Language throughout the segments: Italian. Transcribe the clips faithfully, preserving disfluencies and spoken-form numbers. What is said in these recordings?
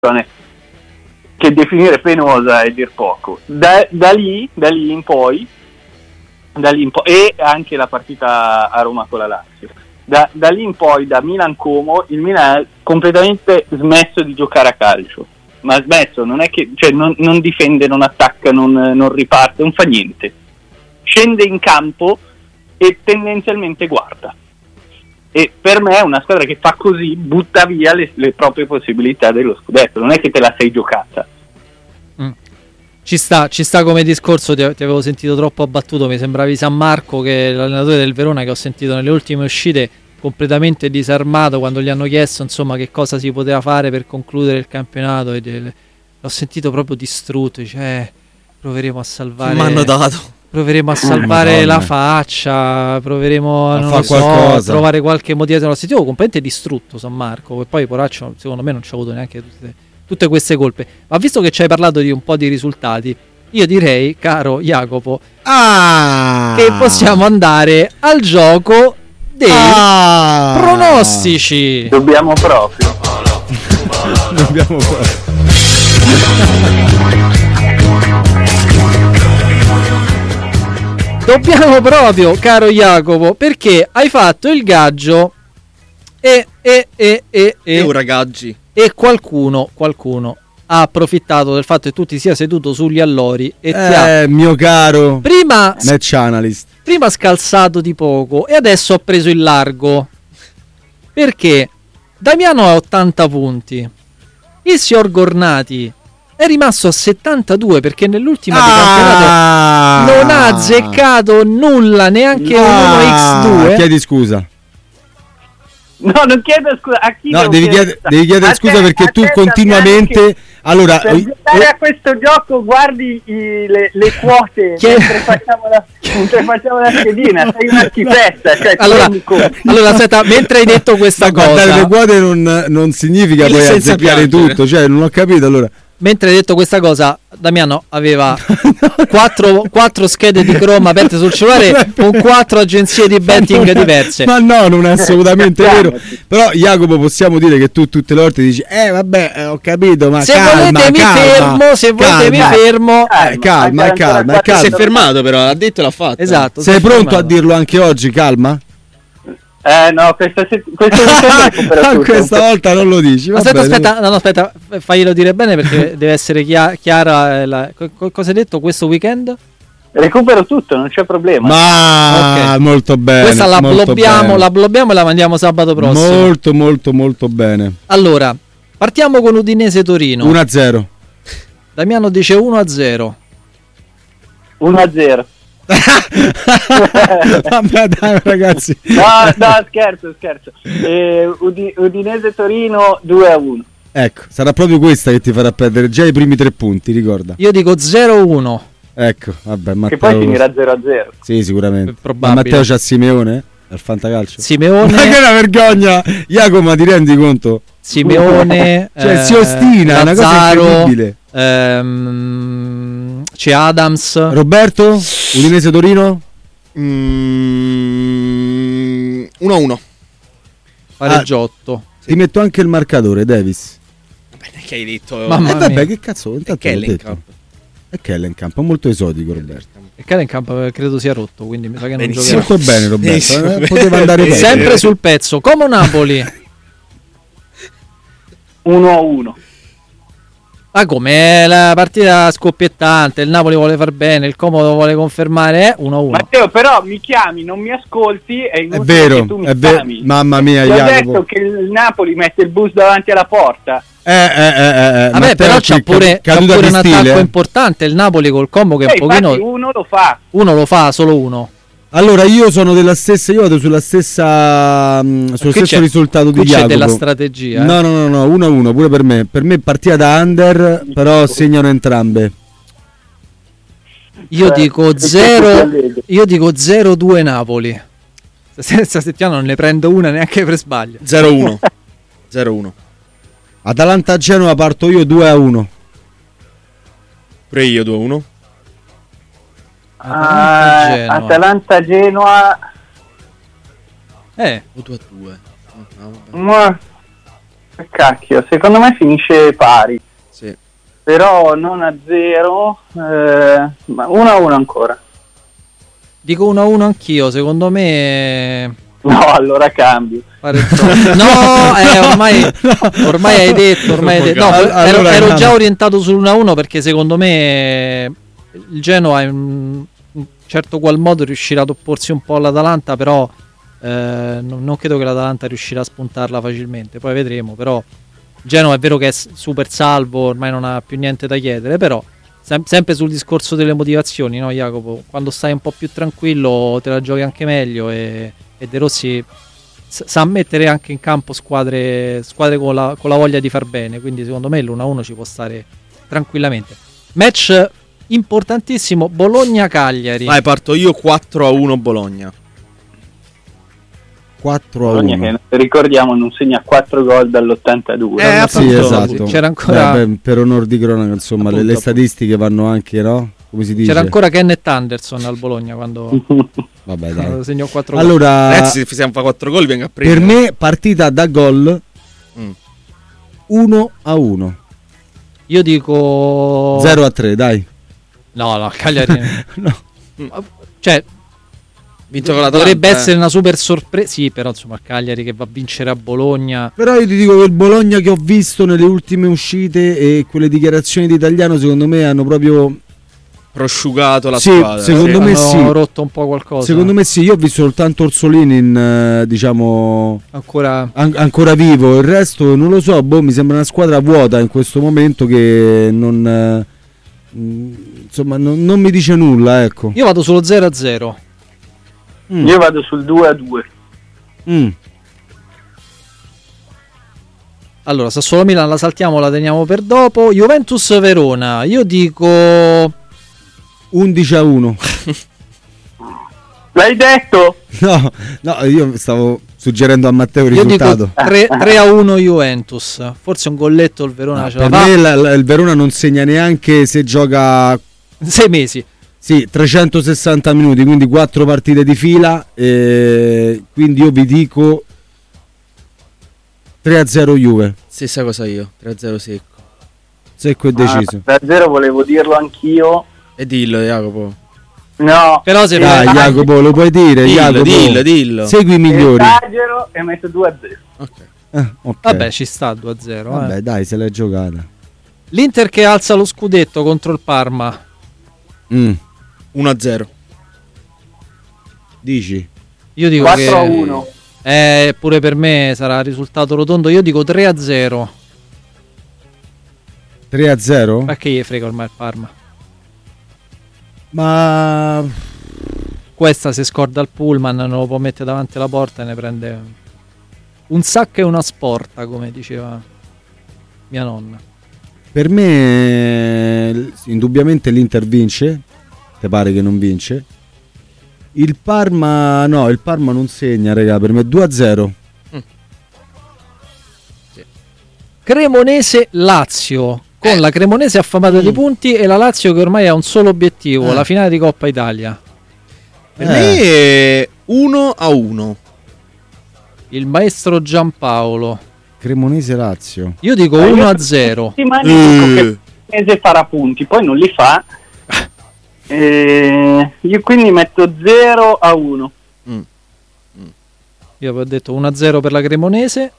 che definire penosa è dir poco. Da, da lì, da lì in poi, da lì in poi, e anche la partita a Roma con la Lazio. Da, da lì in poi, da Milan-Como, il Milan ha completamente smesso di giocare a calcio. Ma ha smesso, non è che, cioè, non, non difende, non attacca, non, non riparte, non fa niente. Scende in campo e tendenzialmente guarda. E per me è una squadra che fa così, butta via le, le proprie possibilità dello scudetto, non è che te la sei giocata. Mm. Ci sta, ci sta come discorso, ti, ti avevo sentito troppo abbattuto, mi sembravi San Marco, che è l'allenatore del Verona, che ho sentito nelle ultime uscite completamente disarmato quando gli hanno chiesto insomma che cosa si poteva fare per concludere il campionato, e de, l'ho sentito proprio distrutto, cioè proveremo a salvare, m'hanno dato proveremo a salvare la faccia, proveremo a, non lo so, a trovare qualche motivazione. L'ho sentito completamente distrutto San Marco, e poi poraccio secondo me non ci ha avuto neanche tutte, tutte queste colpe. Ma visto che ci hai parlato di un po' di risultati, io direi, caro Jacopo, ah! che possiamo andare al gioco dei ah! pronostici. Dobbiamo proprio Dobbiamo proprio Dobbiamo proprio, caro Jacopo, perché hai fatto il gaggio e e e e e, e ora gaggi. E qualcuno, qualcuno ha approfittato del fatto che tu ti sia seduto sugli allori e eh, ti ha, mio caro prima match analyst, prima scalzato di poco e adesso ha preso il largo, perché Damiano ha ottanta punti, il signor Gornati è rimasto a settantadue, perché nell'ultima ah, di campionato non ha azzeccato nulla, neanche ah, un uno ics due. Chiedi scusa. No, non chiedo scusa a chi. No, devi chiedere, devi chiedere scusa te, perché tu continuamente. Allora, per giocare a questo gioco guardi i, le, le quote mentre facciamo la, mentre facciamo la schedina, sei una schifezza. Cioè, allora, allora, aspetta, mentre hai detto questa no, cosa, guardare le quote non, non significa poi azzeccare tutto, cioè non ho capito allora. Mentre hai detto questa cosa, Damiano aveva quattro, quattro schede di Chrome aperte sul cellulare con quattro agenzie di betting ma diverse. Ma no, non è assolutamente vero. Però Jacopo, possiamo dire che tu tutte le volte dici eh vabbè, eh, ho capito, ma se calma, volete mi calma, fermo, se calma, volete mi fermo. Eh, calma, calma, calma. Si è fermato però, ha detto e l'ha fatto. Esatto. Sei pronto fermato. a dirlo anche oggi, calma? Eh no, questa, se- questa, ah, questa volta non lo dici. Aspetta, bene. aspetta, no, no, aspetta, faglielo dire bene perché deve essere chia- chiara. La, co- cosa hai detto questo weekend? Recupero tutto, non c'è problema. Ma okay. Molto bene. Questa la molto blobbiamo, bene. la blobbiamo e la mandiamo sabato prossimo. Molto, molto, molto bene. Allora, partiamo con Udinese Torino. uno a zero. Damiano dice uno a zero. uno a zero. Vabbè, dai, ragazzi. No, no, scherzo, scherzo. Eh, Udi- Udinese Torino due a uno. Ecco, sarà proprio questa che ti farà perdere già i primi tre punti, ricorda. Io dico zero uno. Ecco, vabbè, Matteo. Che poi finirà zero a zero. Sì, sicuramente. Probabile. Ma Matteo c'ha Simeone al fantacalcio. Simeone. Ma che una vergogna! Jacopo, ti rendi conto? Simeone. Cioè, eh, si ostina, Lazzaro, una cosa incredibile. Ehm, c'è Adams. Roberto, Udinese Torino? Mm, uno a uno. Pareggiotto. Ah, ti metto anche il marcatore, Davis. Vabbè, che hai detto? Mamma eh, vabbè, mia. che cazzo? Intanto che è l'ho detto. Kellenkamp. È Kellenkamp, è molto esotico, Roberto. E Kellenkamp credo sia rotto, quindi mi sa che non Benissimo. giocherà. Molto bene, Roberto. Benissimo. Eh, poteva andare bene. Sempre sul pezzo, come Napoli. uno a uno. Ma come la partita scoppiettante, il Napoli vuole far bene, il Como vuole confermare, è uno a uno. Matteo, però mi chiami, non mi ascolti, è inutile È vero, che tu mi è vero. chiami. Mamma mia, Ti ho Jacopo. detto che il Napoli mette il bus davanti alla porta. Eh, eh, eh, eh. Vabbè, Matteo, però c'ha qui pure, c'ha caduta pure di un stile, attacco eh. importante il Napoli col Como che Eh, un pochino infatti uno lo fa. uno lo fa, solo uno. Allora io sono della stessa, io vado sulla stessa mh, sullo Qui stesso c'è- risultato di qui c'è Jacopo. della strategia, eh. No, no, no, no, uno a uno pure per me. Per me partita da under, però segnano entrambe. Io Eh, dico e zero, che io dico zero due Napoli. Questa settimana non ne prendo una neanche per sbaglio. zero a uno. zero a uno. Atalanta Genova parto io due a uno. Pure io due a uno. Atalanta Ah, Genoa. Atalanta Genoa. Eh, O due a due. Ma- Cacchio, secondo me finisce pari. Sì. Però non a zero, eh, ma uno a uno ancora. Dico uno a uno anch'io, secondo me. No, allora cambio. No, eh, ormai, ormai hai detto, ormai hai detto. No, Allora, ero, ero allora, già orientato sull'uno a uno perché secondo me il Genoa in un certo qual modo riuscirà ad opporsi un po' all'Atalanta, però eh, non, non credo che l'Atalanta riuscirà a spuntarla facilmente, poi vedremo. Però Genoa è vero che è super salvo, ormai non ha più niente da chiedere, però sem- sempre sul discorso delle motivazioni, no Jacopo? Quando stai un po' più tranquillo te la giochi anche meglio e, e De Rossi s- sa mettere anche in campo squadre, squadre con, la, con la voglia di far bene, quindi secondo me l'uno a uno ci può stare tranquillamente. Match importantissimo, Bologna-Cagliari. Vai, parto io, quattro a uno Bologna. quattro a Bologna uno. che ricordiamo non segna quattro gol dall'ottantadue. Eh, Sì, appunto, esatto. c'era ancora- Beh, beh, per onor di cronaca, insomma, le, Appunto, le appunto. statistiche vanno anche, no? Come si dice? C'era ancora Kenneth Anderson al Bologna quando, Vabbè, quando dai. segnò quattro gol. Allora, Ragazzi, se siamo fa quattro gol, venga a prendere. per me partita da gol Mm. uno a uno. Io dico zero a tre, dai. No, no, Cagliari. No. Cioè, Vinto con la dovrebbe essere una super sorpresa. Sì, però insomma, Cagliari che va a vincere a Bologna. Però io ti dico che il Bologna che ho visto nelle ultime uscite e quelle dichiarazioni di Italiano, secondo me hanno proprio prosciugato la Sì, squadra. secondo me hanno sì. rotto un po' qualcosa. Secondo me sì, io ho visto soltanto Orsolini in, eh, diciamo, ancora an- ancora vivo, il resto non lo so, boh, mi sembra una squadra vuota in questo momento che non, eh, mh, insomma, non, non mi dice nulla, ecco. Io vado sullo zero a zero. Mm. Io vado sul due a due. Mm. Allora, Sassuolo Milan la saltiamo, la teniamo per dopo. Juventus Verona, io dico undici a uno. L'hai detto? No, no, io stavo suggerendo a Matteo il io risultato. dico tre a uno Juventus. Forse un golletto il Verona No, ce la per fa. me la- la- il Verona non segna neanche se gioca Sei mesi. sì, trecentosessanta minuti, quindi quattro partite di fila, e quindi io vi dico tre a zero Juve, Stessa cosa io, tre a zero secco. secco e deciso. Ah, tre a zero volevo dirlo anch'io. E dillo, Jacopo. No. Però se Dai, fai- Jacopo, lo puoi dire, Dillo, Jacopo. dillo, dillo. Segui i migliori. Esagero e metto due a zero. Ok. Eh, ok. Vabbè, ci sta due a zero. eh. Vabbè, dai, se l'hai giocata. L'Inter che alza lo scudetto contro il Parma. Mm, uno a zero. dici? Io dico quattro a che uno. eh, pure per me sarà risultato rotondo. Io dico tre a zero. tre a zero? Ma che gli frega ormai il Parma? Ma Questa se scorda il pullman non lo può mettere davanti alla porta e ne prende un sacco e una sporta, come diceva mia nonna. per me indubbiamente l'Inter vince. Te pare che non vince? Il Parma no, il Parma non segna, raga, per me due a zero. Cremonese Lazio, con la Cremonese affamata di punti e la Lazio che ormai ha un solo obiettivo, Eh. la finale di Coppa Italia. Per Eh. me è uno a uno. Il maestro Giampaolo. Cremonese Lazio. Io dico Ah, io- uno a zero. Settimane Mm. dico che il mese farà punti, poi non li fa. Eh, io quindi metto zero a uno. Io avevo detto uno a zero per la Cremonese.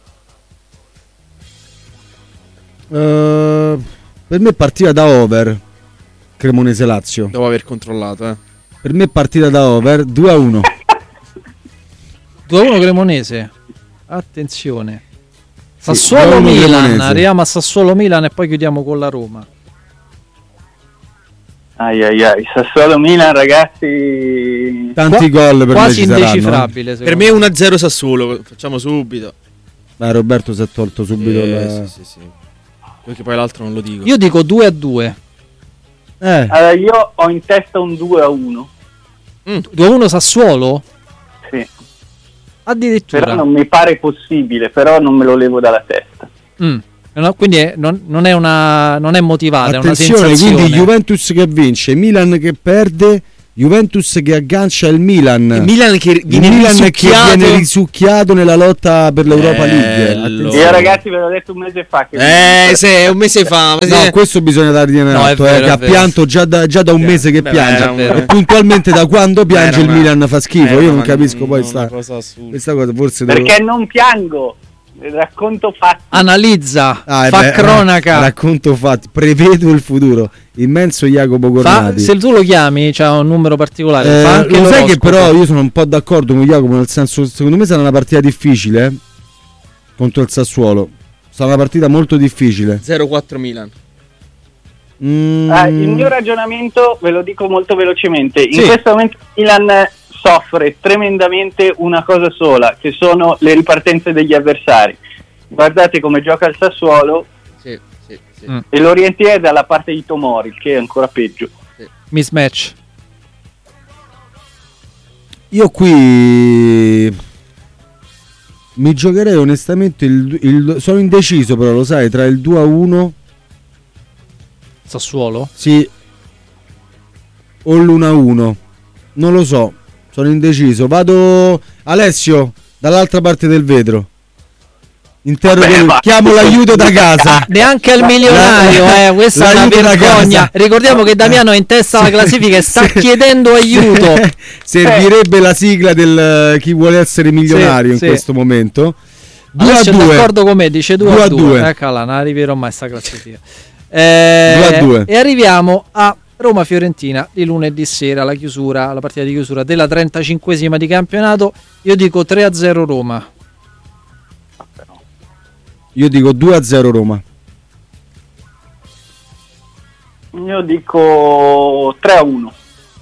Eh, per me è partita da over. Cremonese Lazio. Dopo aver controllato, eh. Per me è partita da over due a uno. due a uno Cremonese. Attenzione. Sì, Sassuolo due a uno Milan, Cremonese. arriviamo a Sassuolo Milan e poi chiudiamo con la Roma. Ai ai ai, Sassuolo Milan, ragazzi. Tanti Qua- gol per Quasi me ci saranno, eh. indecifrabile. Per me uno a zero Sassuolo, facciamo subito. Dai, Roberto si è tolto subito Eh, la- sì, sì, sì. Perché poi l'altro non lo dico. Io dico due a due. Eh, Allora, io ho in testa un due a uno. due a uno Sassuolo? Sì. Addirittura. Però non mi pare possibile, però non me lo levo dalla testa. Mm. No, quindi è- non, non è una non è motivata, attenzione, è una sensazione. quindi Juventus che vince, Milan che perde, Juventus che aggancia il Milan. Il Milan che viene, il Milan che viene risucchiato nella lotta per l'Europa League. Io ragazzi ve l'ho detto un mese fa che Eh, se un mese fa. No, questo bisogna dargli un atto, eh, che ha pianto già da, già da un mese che Beh, piange. beh, E puntualmente da quando piange Beh, il ma- Milan fa schifo. Eh, Io ma non capisco non- poi non sta, una cosa assurda. questa cosa forse devo- perché non piango, racconto fatti. Analizza, Ah, eh fa beh, cronaca. Racconto fatti, prevedo il futuro. Immenso Jacopo Fa, Cornati. se tu lo chiami, c'ha un numero particolare. Eh, fa anche lo sai che l'oroscopo. però io sono un po' d'accordo con Jacopo, nel senso, secondo me sarà una partita difficile, eh, contro il Sassuolo. Sarà una partita molto difficile. zero quattro Milan. Mm, Ah, il mio ragionamento ve lo dico molto velocemente. In Sì. questo momento il Milan soffre tremendamente una cosa sola, che sono le ripartenze degli avversari. Guardate come gioca il Sassuolo Sì, sì, sì. Mm. e l'Orientiere dalla parte di Tomori, il che è ancora peggio. Mismatch. Io qui mi giocherei onestamente il, il- sono indeciso, però lo sai, tra il due a uno, Sassuolo. sì, o l'uno a uno. Non lo so, sono indeciso. Vado Alessio dall'altra parte del vetro. Interrogo, Vabbè, ma- chiamo l'aiuto da casa. Neanche al milionario, La- eh, questa è una l'aiuto da vergogna. casa. Ricordiamo che Damiano è in testa alla classifica e sta Se- chiedendo aiuto. Servirebbe la sigla del chi vuole essere milionario Sì, in sì. questo momento. due a Adesso è due. d'accordo con me, dice due due a a due. due. Eccola, non arriverò mai a sta classifica. Eh, due a due. E arriviamo a Roma-Fiorentina di lunedì sera, la chiusura, la partita di chiusura della trentacinquesima di campionato. Io dico tre a zero Roma. Io dico due a zero Roma. Io dico tre a uno.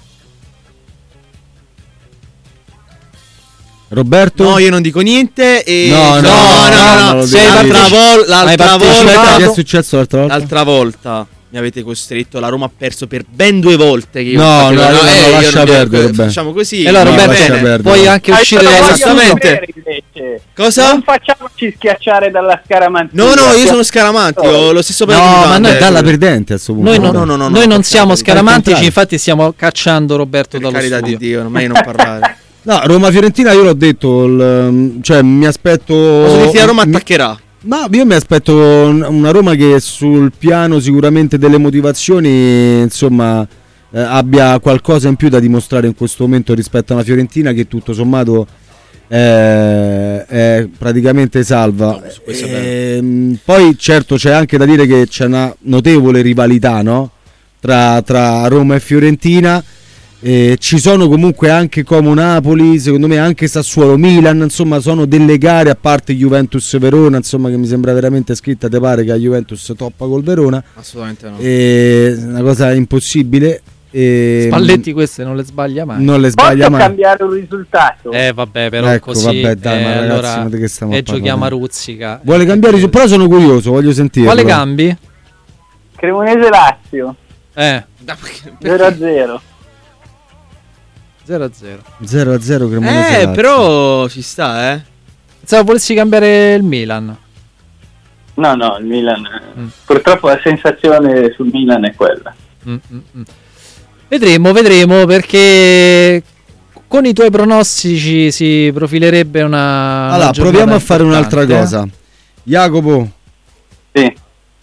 Roberto? No, io non dico niente. E... No, no, no, no, no, no, lo Sei devi l'altra, dire. vol- l'altra Hai volta. partecipato? Che è successo l'altra volta? L'altra volta mi avete costretto. La Roma ha perso per ben due volte. Che io No, ho fatto- no, no, no, io lascia non- perdere, beh. Facciamo così. E allora no, Roberto, lascia perdere. puoi anche uscire Adesso dalla lo voglio esattamente. sapere, invece. Cosa? Non facciamoci schiacciare dalla scaramanzia. No, no, io sono Scaramanti. Ho lo stesso No, paio di ma mutande. noi- Dalla perdente a questo punto. Noi non, no, no, no, noi no, non no, siamo no, scaramantici, contrario. infatti stiamo cacciando Roberto Per dallo carità studio. di Dio, meglio non parlare. No, Roma-Fiorentina io l'ho detto, il- cioè mi aspetto... Posso dirti la Roma mi- attaccherà. No, io mi aspetto un- una Roma che sul piano sicuramente delle motivazioni, insomma, eh, abbia qualcosa in più da dimostrare in questo momento rispetto a una Fiorentina che tutto sommato eh, è praticamente salva. No, su questo è Ehm, poi certo c'è anche da dire che c'è una notevole rivalità, no? tra, tra Roma e Fiorentina. Eh, ci sono comunque anche Como Napoli, secondo me anche Sassuolo Milan, insomma sono delle gare, a parte Juventus Verona, insomma, che mi sembra veramente scritta, te pare che la Juventus toppa col Verona, Assolutamente no. eh, una cosa impossibile, eh, Spalletti queste non le sbaglia mai. non le sbaglia Posso mai. cambiare un risultato? Eh vabbè, però Ecco, così vabbè, dai, eh, ma ragazzi, allora ma di che stiamo a e giochiamo a parlare? ruzzica. Vuole Eh, cambiare, eh, però sono curioso, voglio sentire. Quale cambi? Cremonese Lazio Eh, zero a zero. zero a zero. zero a zero Cremonese Eh, Lazio. però ci sta, eh. Pensavo volessi cambiare il Milan. No, no, il Milan. Mm. Purtroppo la sensazione sul Milan è quella. Mm, mm, mm. Vedremo, vedremo, perché con i tuoi pronostici si profilerebbe una. una Allora, giornata proviamo a fare un'altra importante, cosa. Jacopo, Sì.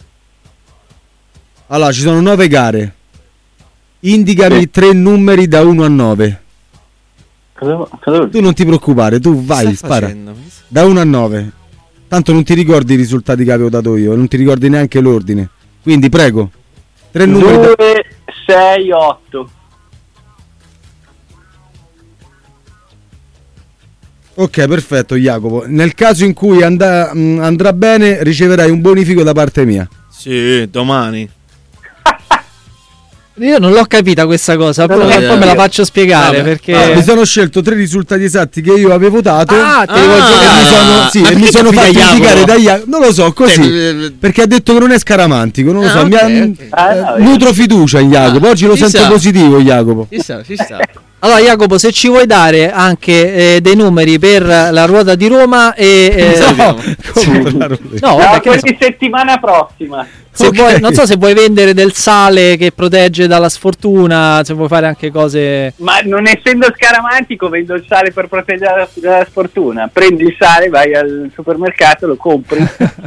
allora ci sono nove gare. Indicami Sì. tre numeri da uno a nove. Cosa, cosa vuol Tu dire? non ti preoccupare, tu vai, Che stai spara. facendo? Da uno a nove. Tanto non ti ricordi i risultati che avevo dato io, non ti ricordi neanche l'ordine. Quindi prego. Tre numeri da... due, sei, otto. Ok, perfetto Jacopo. Nel caso in cui and- mh, andrà bene, riceverai un bonifico da parte mia. Sì, domani. Io non l'ho capita questa cosa, poi, Vabbè, poi me la vabbè. faccio spiegare Vabbè. perché. Ah, mi sono scelto tre risultati esatti che io avevo dato. Ah, te li Ah, vuoi e giocare? mi sono, sì, Ma e mi perché sono ti fatto fida indicare Jacopo? da Jacopo. Non lo so, così. Eh, Perché ha detto che non è scaramantico, non lo Ah, so. mi ok, ha- ok. Ah, no, eh, nutro fiducia in Jacopo. Ah, Oggi lo ci sento sta. positivo, Jacopo. Ci sta, ci sta. Allora Jacopo, se ci vuoi dare anche eh, dei numeri per la ruota di Roma e eh, No, come per la no, No, vabbè, che ne so. quelli settimana prossima. Se Ok. vuoi, non so se vuoi vendere del sale che protegge dalla sfortuna, se vuoi fare anche cose. Ma non essendo scaramantico, vendo il sale per proteggere la, la sfortuna. Prendi il sale, vai al supermercato, lo compri.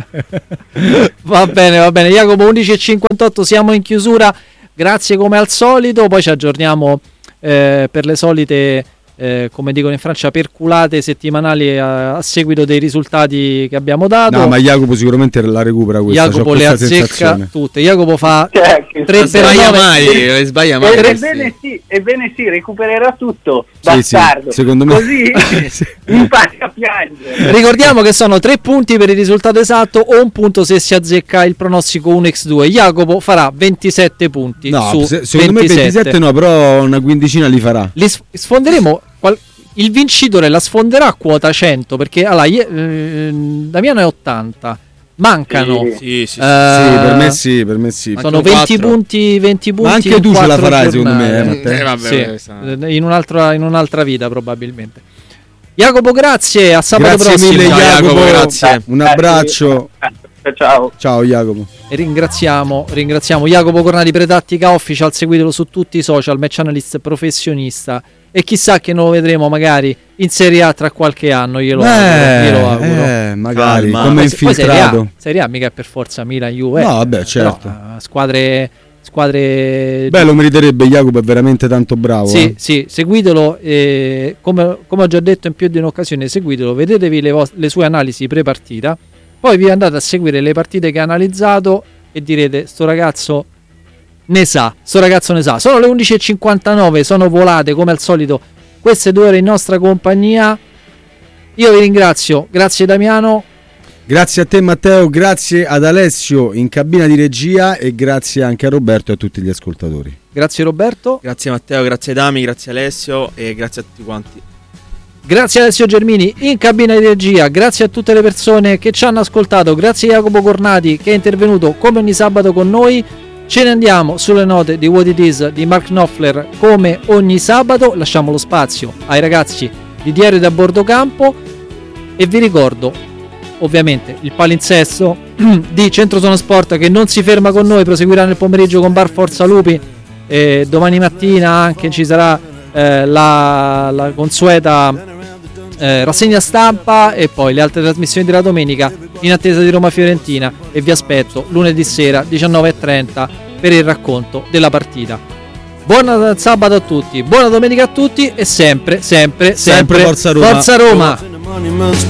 Va bene, va bene. Jacopo, undici e cinquantotto, siamo in chiusura. Grazie come al solito. Poi ci aggiorniamo eh, per le solite, eh, come dicono in Francia, perculate settimanali a, a seguito dei risultati che abbiamo dato. No, ma Jacopo sicuramente la recupera questa. Jacopo c'ho le questa azzecca sensazione. tutte. Jacopo fa Cioè, che tre Non per sbaglia nove. mai, non sbaglia mai. E- questi. Ebbene sì, ebbene sì, recupererà tutto, Sì, sì, bastardo. secondo me- Così Sì. impari a piangere. Ricordiamo che sono tre punti per il risultato esatto o un punto se si azzecca il pronostico uno per due. Jacopo farà ventisette punti No, su se- secondo ventisette. me ventisette no, però una quindicina li farà. Li sf- sfonderemo. qual- il vincitore la sfonderà a quota cento perché allora, ie- eh, Damiano è ottanta. Mancano. Sì. Sì, sì, sì. eh, Sì, per me sì, per me sì. Sono Mancano venti quattro. punti, venti punti. Ma anche in tu ce la quattro farai, secondo me, giornate. eh, Matteo. Eh, vabbè, Sì, vabbè, questa- in, un'altra, in un'altra vita probabilmente. Jacopo, grazie, a sabato Grazie prossimo. mille Ciao, Jacopo, Jacopo, grazie. Un abbraccio. Eh, Ciao. Ciao Jacopo. E ringraziamo, ringraziamo Jacopo Cornati, Pretattica Official, seguitelo su tutti i social, match analyst professionista, e chissà che non lo vedremo magari in Serie A tra qualche anno, glielo auguro, glielo auguro. eh, magari Calma. come Poi se- poi Serie A, infiltrato. Serie A mica è per forza Milan, Juve. No, vabbè, certo. Però, eh, squadre squadre Beh, lo meriterebbe, Jacopo è veramente tanto bravo. Sì, eh. sì, seguitelo, eh, come, come ho già detto in più di un'occasione, seguitelo, vedetevi le, vos- le sue analisi pre-partita, poi vi andate a seguire le partite che ha analizzato e direte, sto ragazzo ne sa, sto ragazzo ne sa. Sono le undici e cinquantanove, sono volate come al solito queste due ore in nostra compagnia. Io vi ringrazio, grazie Damiano. Grazie a te Matteo, grazie ad Alessio in cabina di regia e grazie anche a Roberto e a tutti gli ascoltatori. Grazie Roberto. Grazie Matteo, grazie Dami, grazie Alessio e grazie a tutti quanti. Grazie a Alessio Germini in cabina di regia, grazie a tutte le persone che ci hanno ascoltato, grazie a Jacopo Cornati che è intervenuto come ogni sabato con noi. Ce ne andiamo sulle note di What It Is di Mark Knopfler come ogni sabato, lasciamo lo spazio ai ragazzi di Diario da Bordo Campo e vi ricordo ovviamente il palinsesto di Centro Sport che non si ferma con noi, proseguirà nel pomeriggio con Bar Forza Lupi e domani mattina anche ci sarà eh, la, la consueta Eh, rassegna stampa e poi le altre trasmissioni della domenica in attesa di Roma Fiorentina e vi aspetto lunedì sera diciannove e trenta per il racconto della partita. Buon sabato a tutti, buona domenica a tutti e sempre, sempre, sempre, Sempre Forza Roma. Forza Roma.